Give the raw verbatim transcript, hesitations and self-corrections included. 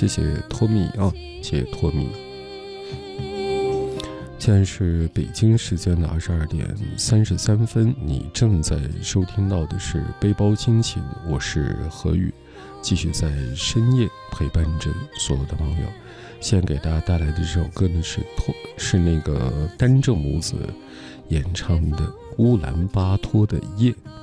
谢谢托米啊，谢谢托米。现在是北京时间的二十二点三十三分，你正在收听到的是背包心情，我是何宇，继续在深夜陪伴着所有的网友。现在给大家带来的这首歌呢是托是那个丹正母子演唱的乌兰巴托的夜。